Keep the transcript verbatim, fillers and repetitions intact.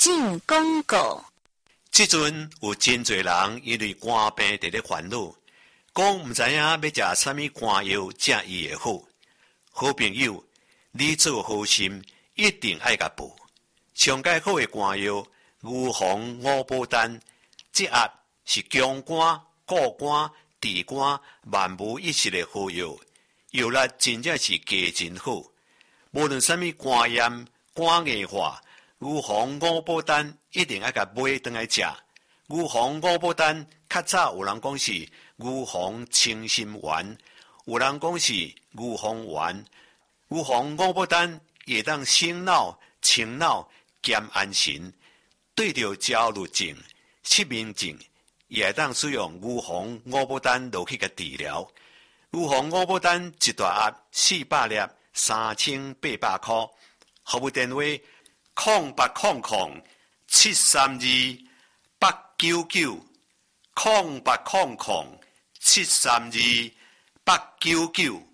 进广告。 即阵有真侪人因为肝病伫咧烦恼，讲毋知影要食啥物肝药才医会好。好朋友，你做好心一定爱甲报。上介好的肝药牛黄五宝丹，这盒是强肝、固肝、治肝、万无一失的好药，药力真正是加真好。无论啥物肝炎、肝硬化，牛黄五宝丹一定爱甲买转来食。牛黄五宝丹较早有人讲是牛黄清心丸，有人讲是牛黄丸。牛黄五宝丹也当醒脑、清脑、兼安神，对着焦虑症、失眠症，也当使用牛黄五宝丹落去甲治疗。牛黄五宝丹一大盒四百粒，三千八百块。服务电话：空八空空七三二八九九，空八空空七三二八九九。